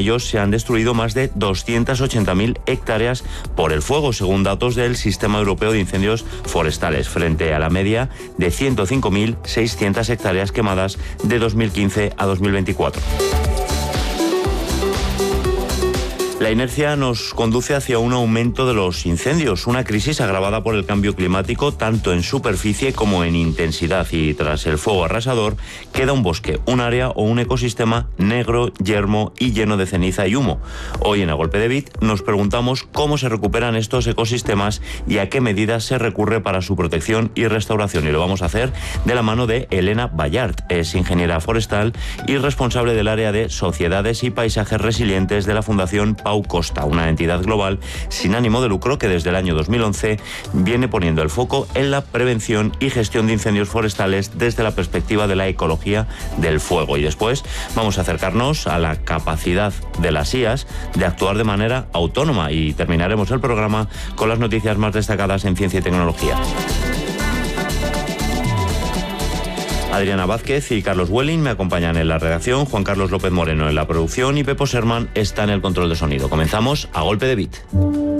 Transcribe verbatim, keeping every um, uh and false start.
ellos se han destruido más de doscientas ochenta mil hectáreas por el fuego, según datos del Sistema Europeo de Incendios Forestales, frente a la media de ciento cinco mil seiscientas hectáreas quemadas de dos mil quince a dos mil veinticuatro. La inercia nos conduce hacia un aumento de los incendios, una crisis agravada por el cambio climático tanto en superficie como en intensidad, y tras el fuego arrasador queda un bosque, un área o un ecosistema negro, yermo y lleno de ceniza y humo. Hoy en A Golpe de Bit nos preguntamos cómo se recuperan estos ecosistemas y a qué medidas se recurre para su protección y restauración, y lo vamos a hacer de la mano de Elena Ballart. Es ingeniera forestal y responsable del área de Sociedades y Paisajes Resilientes de la Fundación Pau Costa, una entidad global sin ánimo de lucro que desde el año dos mil once viene poniendo el foco en la prevención y gestión de incendios forestales desde la perspectiva de la ecología del fuego. Y después vamos a acercarnos a la capacidad de las I As de actuar de manera autónoma, y terminaremos el programa con las noticias más destacadas en ciencia y tecnología. Adriana Vázquez y Carlos Welling me acompañan en la redacción, Juan Carlos López Moreno en la producción y Pepo Serman está en el control de sonido. Comenzamos A Golpe de Bit.